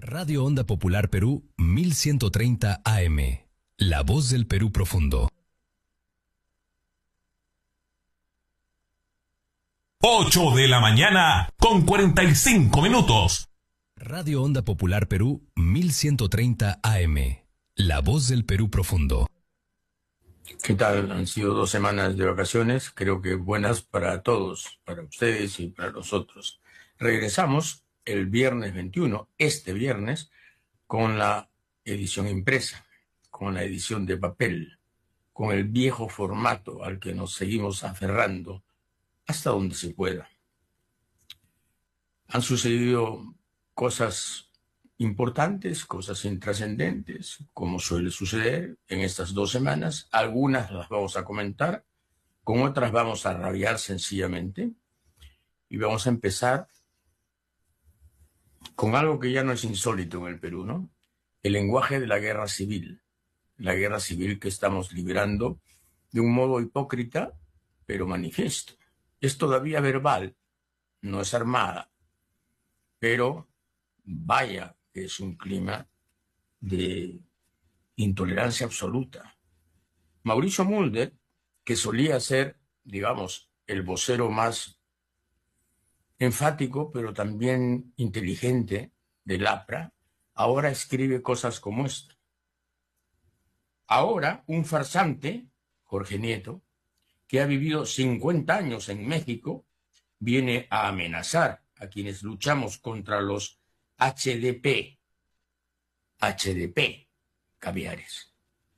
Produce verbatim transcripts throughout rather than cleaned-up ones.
Radio Onda Popular Perú mil ciento treinta A M. La voz del Perú profundo. ocho de la mañana con cuarenta y cinco minutos. Radio Onda Popular Perú mil ciento treinta A M. La voz del Perú profundo. ¿Qué tal? Han sido dos semanas de vacaciones, creo que buenas para todos, para ustedes y para nosotros. Regresamos el viernes veintiuno, este viernes, con la edición impresa, con la edición de papel, con el viejo formato al que nos seguimos aferrando hasta donde se pueda. Han sucedido cosas importantes, cosas intrascendentes, como suele suceder en estas dos semanas. Algunas las vamos a comentar, con otras vamos a rabiar sencillamente. Y vamos a empezar con algo que ya no es insólito en el Perú, ¿no? El lenguaje de la guerra civil. La guerra civil que estamos librando de un modo hipócrita, pero manifiesto. Es todavía verbal, no es armada, pero vaya que es un clima de intolerancia absoluta. Mauricio Mulder, que solía ser, digamos, el vocero más enfático, pero también inteligente del APRA, ahora escribe cosas como esta. Ahora, un farsante, Jorge Nieto, que ha vivido cincuenta años en México, viene a amenazar a quienes luchamos contra los H D P. H D P, caviares.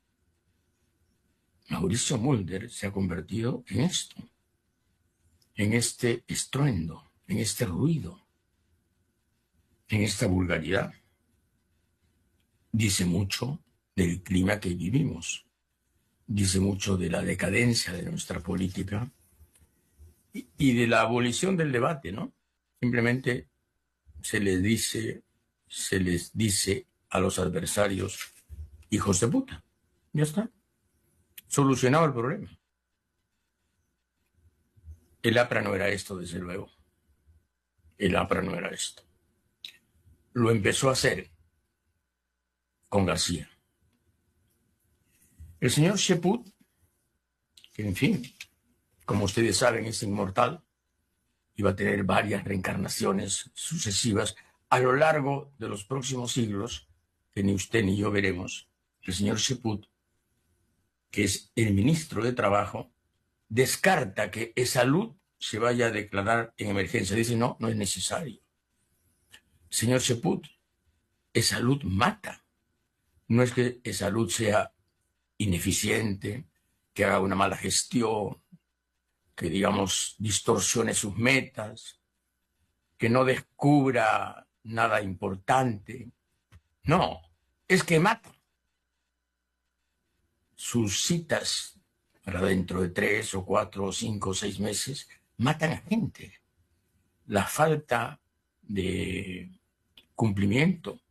Mauricio Mulder se ha convertido en esto, en este estruendo, en este ruido, en esta vulgaridad. Dice mucho del clima que vivimos, dice mucho de la decadencia de nuestra política y, y de la abolición del debate, ¿no? Simplemente se les dice, se les dice a los adversarios, hijos de puta. Ya está. Solucionado el problema. El APRA no era esto, desde luego. El APRA no era esto. Lo empezó a hacer con García. El señor Cheput, que en fin, como ustedes saben, es inmortal, y va a tener varias reencarnaciones sucesivas a lo largo de los próximos siglos, que ni usted ni yo veremos. El señor Cheput, que es el ministro de Trabajo, descarta que Esalud se vaya a declarar en emergencia. Dice, no, no es necesario. Señor Cheput, Esalud mata. No es que Esalud sea ineficiente, que haga una mala gestión, que, digamos, distorsione sus metas, que no descubra nada importante. No, es que mata. Sus citas para dentro de tres o cuatro o cinco o seis meses matan a gente. La falta de cumplimiento